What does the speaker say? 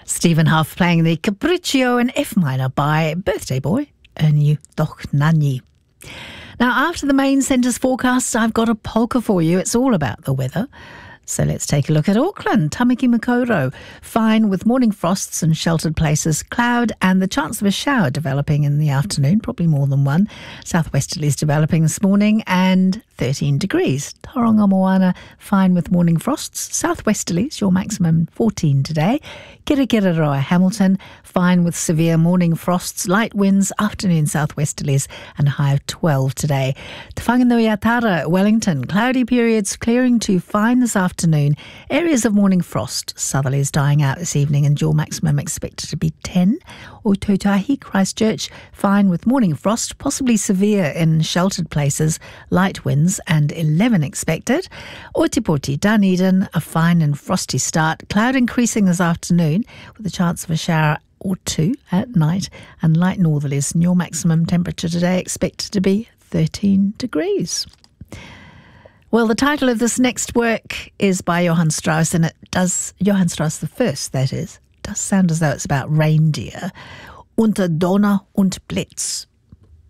Stephen Huff playing the Capriccio in F minor by Birthday Boy, Ernie Dochnani. Now, after the main centre's forecast, I've got a polka for you. It's all about the weather. So let's take a look at Auckland. Tamaki Makaurau, fine with morning frosts and sheltered places, cloud and the chance of a shower developing in the afternoon, probably more than one. Southwesterlies developing this morning and 13 degrees. Tauranga Moana, fine with morning frosts. Southwesterlies, your maximum 14 today. Kirikiriroa Hamilton, fine with severe morning frosts, light winds, afternoon southwesterlies and a high of 12 today. Te Whanganui-a-Tara, Wellington, cloudy periods clearing to fine this afternoon. Areas of morning frost, southerlies dying out this evening and your maximum expected to be 10. Otautahi, Christchurch, fine with morning frost, possibly severe in sheltered places, light winds and 11 expected. Ōtepoti, Dunedin, a fine and frosty start, cloud increasing this afternoon with a chance of a shower or two at night and light northerlies, and your maximum temperature today expected to be 13 degrees. Well, the title of this next work is by Johann Strauss, and it does, Johann Strauss the first, that is, does sound as though it's about reindeer. Unter Donner und Blitz.